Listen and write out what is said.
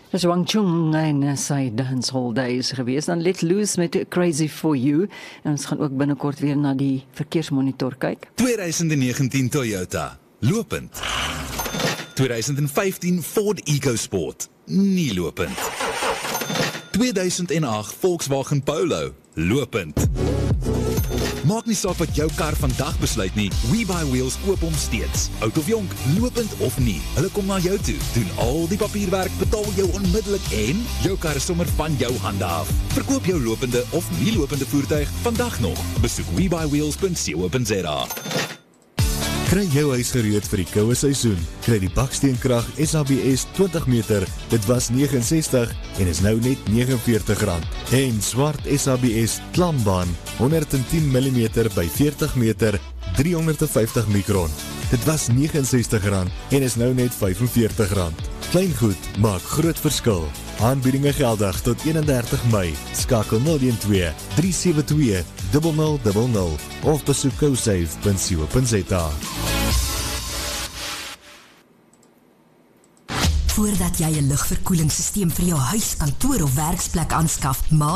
Dis Wang Chung en sy dancehall days gewees. Dan Let Loose met Crazy For You. En ons gaan ook binnekort weer na die verkeersmonitor kyk. 2019 Toyota, lopend. 2015 Ford EcoSport, nie lopend. 2008 Volkswagen Polo, lopend. Maak nie saak wat jou kar vandag besluit nie, WeBuyWheels koop hom steeds. Oud of jonk, lopend of nie, hulle kom na jou toe, doen al die papierwerk, betaal jou onmiddellik en jou kar is sommer van jou hande af. Verkoop jou lopende of nie lopende voertuig vandag nog. Besoek WeBuyWheels.co.za. Kry jou huis gereed vir die koue seisoen. Kry die baksteenkrag SABS 20 meter, dit was 69 en is nou net R49. En swart SABS klambaan 110 mm by 40 meter, 350 mikron. Dit was R69 en is nou net R45. Klein goed maak groot verskil. Aanbiedinge geldig tot 31 Mei. Skakel 012 372 0000 of besoek GoSave.co.za. Voordat jy 'n lugverkoelingssysteem vir jou huis, kantoor of werksplek aanskaf,